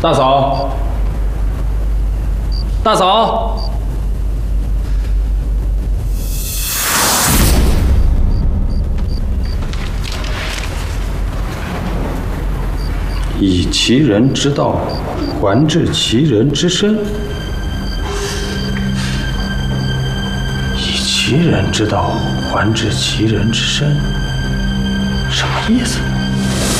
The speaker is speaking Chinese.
大嫂，大嫂， 以其人之道还治其人之身，以其人之道还治其人之身，什么意思？